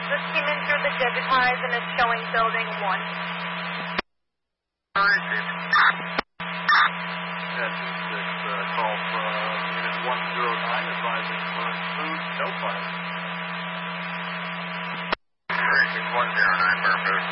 This came in through the digitize and it's showing building 1. That's a call from Unit 109 advising for food, no fire. 109.